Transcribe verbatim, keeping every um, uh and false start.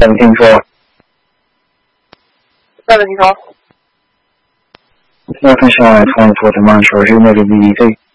能听说？ 在的，你好。 我分享创作的慢手日内的 V V